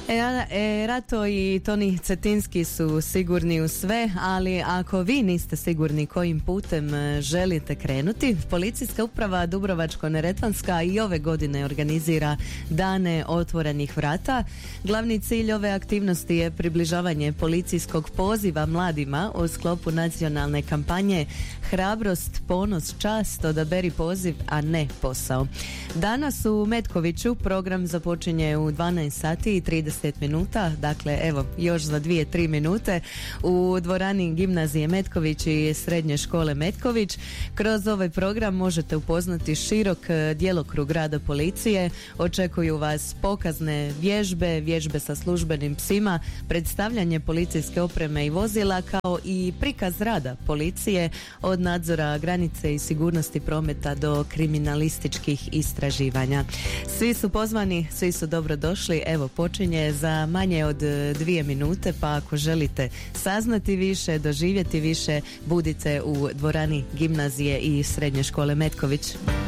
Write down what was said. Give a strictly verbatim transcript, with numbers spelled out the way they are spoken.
E, e, Rato i Toni Cetinski su sigurni u sve, ali ako vi niste sigurni kojim putem želite krenuti, Policijska uprava Dubrovačko-neretvanska i ove godine organizira dane otvorenih vrata. Glavni cilj ove aktivnosti je približavanje policijskog poziva mladima u sklopu nacionalne kampanje Hrabrost, ponos, čast, odaberi poziv, a ne posao. Danas u Metkoviću program započinje u dvanaest sati i trideset minuta, dakle evo još za dvije tri minute u dvorani Gimnazije Metković i Srednje škole Metković. Kroz ovaj program možete upoznati širok djelokrug rada policije. Očekuju vas pokazne vježbe, vježbe sa službenim psima, predstavljanje policijske opreme i vozila, kao i prikaz rada policije od nadzora granice i sigurnosti prometa do kriminalističkih istraživanja. Svi su pozvani, svi su dobrodošli. Evo, počinje za manje od dvije minute, pa ako želite saznati više, doživjeti više, budite u dvorani Gimnazije i Srednje škole Metković.